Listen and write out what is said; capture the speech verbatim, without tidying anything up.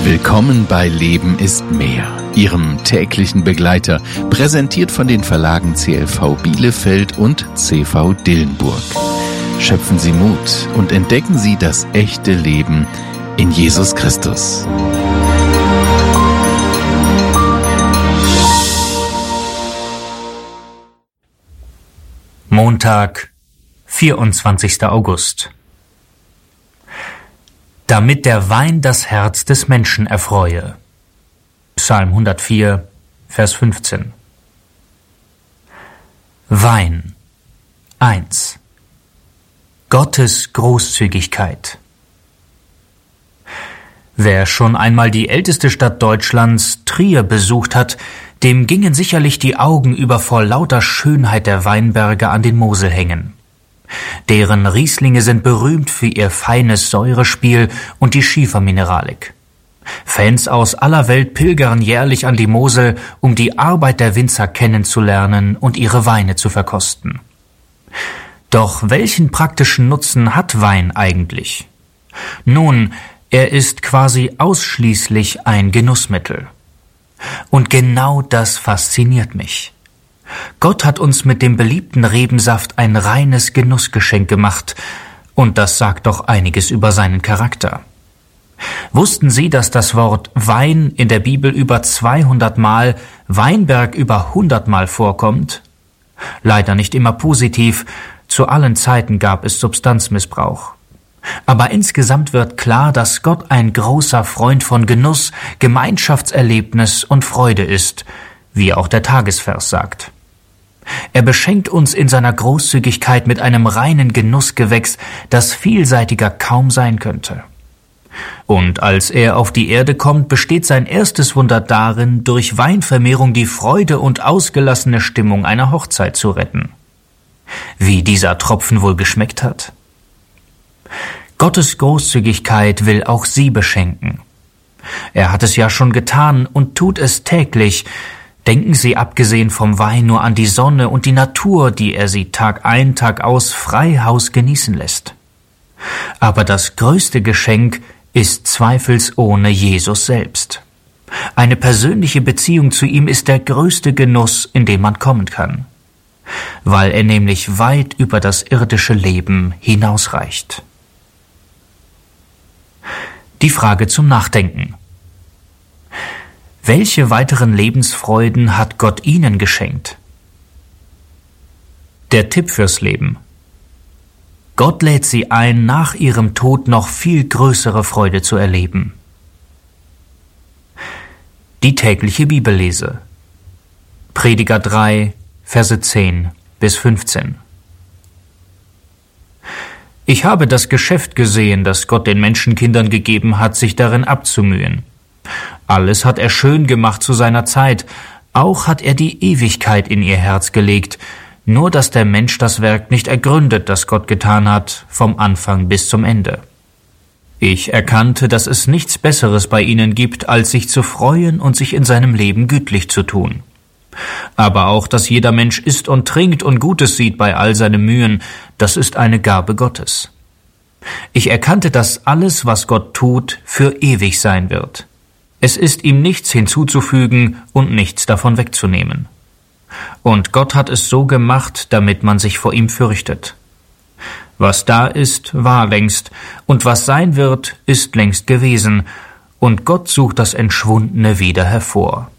Willkommen bei Leben ist mehr, Ihrem täglichen Begleiter, präsentiert von den Verlagen C L V Bielefeld und C V Dillenburg. Schöpfen Sie Mut und entdecken Sie das echte Leben in Jesus Christus. Montag, vierundzwanzigster August. Damit der Wein das Herz des Menschen erfreue. Psalm hundertvier, Vers fünfzehn. Wein. eins. Gottes Großzügigkeit. Wer schon einmal die älteste Stadt Deutschlands, Trier, besucht hat, dem gingen sicherlich die Augen über vor lauter Schönheit der Weinberge an den Mosel hängen. Deren Rieslinge sind berühmt für ihr feines Säurespiel und die Schiefermineralik. Fans aus aller Welt pilgern jährlich an die Mosel, um die Arbeit der Winzer kennenzulernen und ihre Weine zu verkosten. Doch welchen praktischen Nutzen hat Wein eigentlich? Nun, er ist quasi ausschließlich ein Genussmittel. Und genau das fasziniert mich. Gott hat uns mit dem beliebten Rebensaft ein reines Genussgeschenk gemacht, und das sagt doch einiges über seinen Charakter. Wussten Sie, dass das Wort Wein in der Bibel über zweihundert Mal, Weinberg über hundert Mal vorkommt? Leider nicht immer positiv, zu allen Zeiten gab es Substanzmissbrauch. Aber insgesamt wird klar, dass Gott ein großer Freund von Genuss, Gemeinschaftserlebnis und Freude ist, wie auch der Tagesvers sagt. Er beschenkt uns in seiner Großzügigkeit mit einem reinen Genussgewächs, das vielseitiger kaum sein könnte. Und als er auf die Erde kommt, besteht sein erstes Wunder darin, durch Weinvermehrung die Freude und ausgelassene Stimmung einer Hochzeit zu retten. Wie dieser Tropfen wohl geschmeckt hat? Gottes Großzügigkeit will auch Sie beschenken. Er hat es ja schon getan und tut es täglich. Denken Sie abgesehen vom Wein nur an die Sonne und die Natur, die er Sie Tag ein, Tag aus frei Haus genießen lässt. Aber das größte Geschenk ist zweifelsohne Jesus selbst. Eine persönliche Beziehung zu ihm ist der größte Genuss, in den man kommen kann, weil er nämlich weit über das irdische Leben hinausreicht. Die Frage zum Nachdenken. Welche weiteren Lebensfreuden hat Gott Ihnen geschenkt? Der Tipp fürs Leben. Gott lädt Sie ein, nach Ihrem Tod noch viel größere Freude zu erleben. Die tägliche Bibellese. Prediger drei, Verse zehn bis fünfzehn. Ich habe das Geschäft gesehen, das Gott den Menschenkindern gegeben hat, sich darin abzumühen. Alles hat er schön gemacht zu seiner Zeit, auch hat er die Ewigkeit in ihr Herz gelegt, nur dass der Mensch das Werk nicht ergründet, das Gott getan hat, vom Anfang bis zum Ende. Ich erkannte, dass es nichts Besseres bei ihnen gibt, als sich zu freuen und sich in seinem Leben gütlich zu tun. Aber auch, dass jeder Mensch isst und trinkt und Gutes sieht bei all seinen Mühen, das ist eine Gabe Gottes. Ich erkannte, dass alles, was Gott tut, für ewig sein wird. Es ist ihm nichts hinzuzufügen und nichts davon wegzunehmen. Und Gott hat es so gemacht, damit man sich vor ihm fürchtet. Was da ist, war längst, und was sein wird, ist längst gewesen, und Gott sucht das Entschwundene wieder hervor.